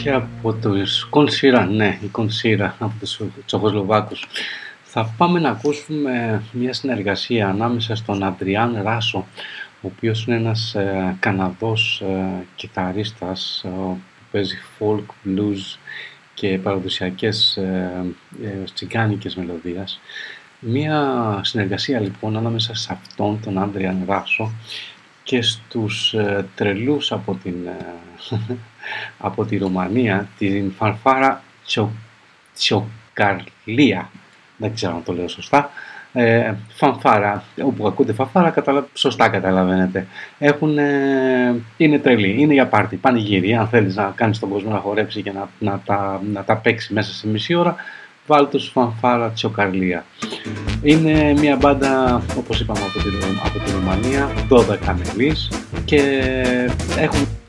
και από τους Κονσίρα, ναι, η Κονσίρα από τους Τσεχοσλοβάκους. Θα πάμε να ακούσουμε μια συνεργασία ανάμεσα στον Αντριάν Ράσο, ο οποίος είναι ένας Καναδός κιθαρίστας που παίζει folk, blues και παραδοσιακές τσιγκάνικες μελωδίες. Μια συνεργασία λοιπόν ανάμεσα σε αυτόν τον Αντριάν Ράσο και στους τρελούς από τη Ρουμανία, την φανφάρα Τσιοκαρλία. Δεν ξέρω αν το λέω σωστά. Φανφάρα, όπου ακούτε φανφάρα, σωστά καταλαβαίνετε. Είναι τρελοί, είναι για πάρτι, πανηγύρι. Αν θέλεις να κάνεις τον κόσμο να χορέψει και να τα παίξει μέσα σε μισή ώρα, βάλ' τους φανφάρα Τσιοκαρλία. Είναι μια μπάντα, όπως είπαμε, από τη Ρουμανία, 12 μελής και έχουν